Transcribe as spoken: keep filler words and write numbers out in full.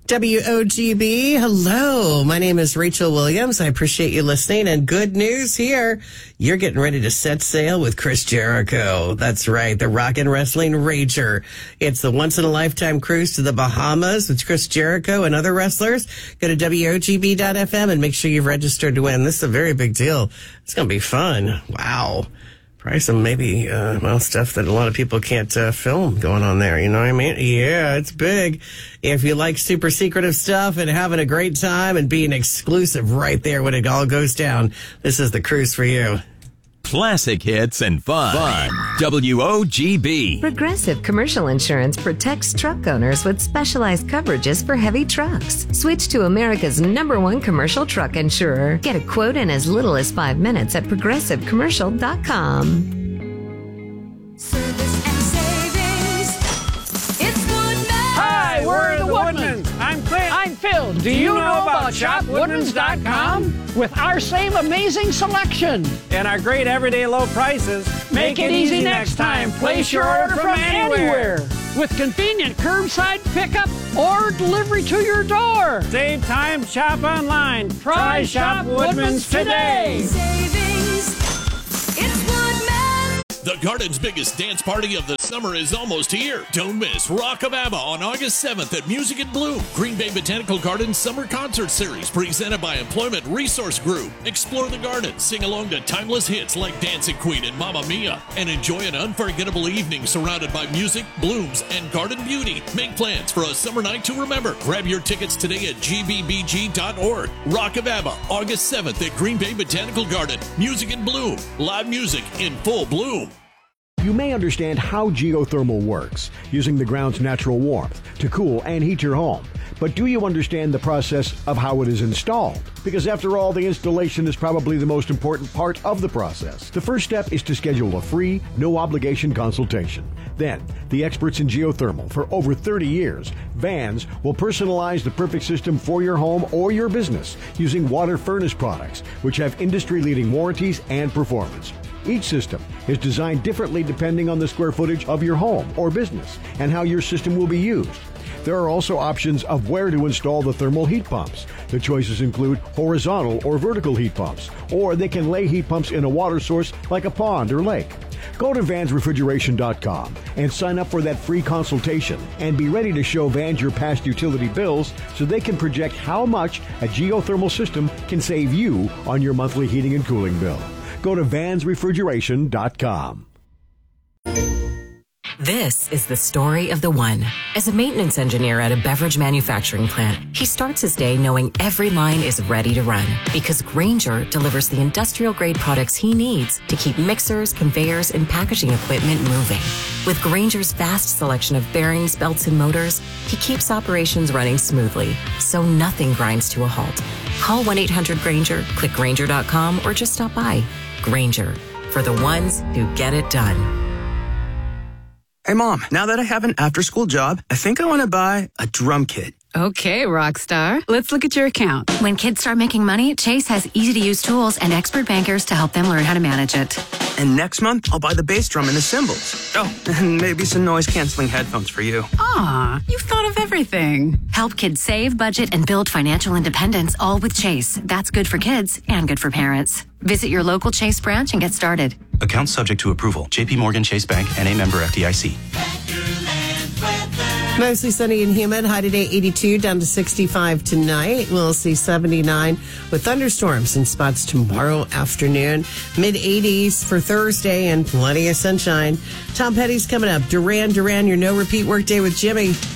W O G B, hello. My name is Rachel Williams. I appreciate you listening. And good news here. You're getting ready to set sail with Chris Jericho. That's right, the Rock and Wrestling Rager. It's the once-in-a-lifetime cruise to the Bahamas with Chris Jericho and other wrestlers. Go to W O G B dot F M and make sure you've registered to win. This is a very big deal. It's going to be fun. Wow. Probably some maybe, uh, well, stuff that a lot of people can't uh, film going on there. You know what I mean? Yeah, it's big. If you like super secretive stuff and having a great time and being exclusive right there when it all goes down, this is the cruise for you. Classic hits and fun. Fun. W O G B. Progressive Commercial Insurance protects truck owners with specialized coverages for heavy trucks. Switch to America's number one commercial truck insurer. Get a quote in as little as five minutes at progressive commercial dot com. Service and savings. It's Woodman. Hi, we're the Woodmans. I'm Clint. I'm Phil. Do you know about shop woodmans dot com? With our same amazing selection. And our great everyday low prices. Make it easy next time. Place your order from anywhere. With convenient curbside pickup or delivery to your door. Save time, shop online. Try Shop Woodmans today. Savings. It's Woodman. The Garden's biggest dance party of the summer is almost here. Don't miss Rock of ABBA on August seventh at Music in Bloom. Green Bay Botanical Gardens Summer Concert Series presented by Employment Resource Group. Explore the garden, sing along to timeless hits like Dancing Queen and Mamma Mia, and enjoy an unforgettable evening surrounded by music, blooms, and garden beauty. Make plans for a summer night to remember. Grab your tickets today at G B B G dot org. Rock of ABBA, August seventh at Green Bay Botanical Garden. Music in Bloom. Live music in full bloom. You may understand how geothermal works, using the ground's natural warmth to cool and heat your home. But do you understand the process of how it is installed? Because after all, the installation is probably the most important part of the process. The first step is to schedule a free, no-obligation consultation. Then, the experts in geothermal for over thirty years, Vans, will personalize the perfect system for your home or your business using water furnace products, which have industry-leading warranties and performance. Each system is designed differently depending on the square footage of your home or business and how your system will be used. There are also options of where to install the thermal heat pumps. The choices include horizontal or vertical heat pumps, or they can lay heat pumps in a water source like a pond or lake. Go to Vans Refrigeration dot com and sign up for that free consultation and be ready to show Vans your past utility bills so they can project how much a geothermal system can save you on your monthly heating and cooling bill. Go to Vans Refrigeration dot com. This is the story of the one. As a maintenance engineer at a beverage manufacturing plant, he starts his day knowing every line is ready to run because Grainger delivers the industrial-grade products he needs to keep mixers, conveyors, and packaging equipment moving. With Grainger's vast selection of bearings, belts, and motors, he keeps operations running smoothly, so nothing grinds to a halt. Call one eight hundred Grainger, click Grainger dot com, or just stop by. Grainger, for the ones who get it done. Hey, Mom, now that I have an after-school job, I think I want to buy a drum kit. Okay, Rockstar. Let's look at your account. When kids start making money, Chase has easy-to-use tools and expert bankers to help them learn how to manage it. And next month, I'll buy the bass drum and the cymbals. Oh, and maybe some noise-canceling headphones for you. Aw, you've thought of everything. Help kids save, budget, and build financial independence, all with Chase. That's good for kids and good for parents. Visit your local Chase branch and get started. Account subject to approval. J P Morgan Chase Bank, N A member F D I C. Mostly sunny and humid. High today eighty-two, down to sixty-five tonight. We'll see seventy-nine with thunderstorms in spots tomorrow afternoon. mid eighties for Thursday and plenty of sunshine. Tom Petty's coming up. Duran Duran, your no repeat workday with Jimmy.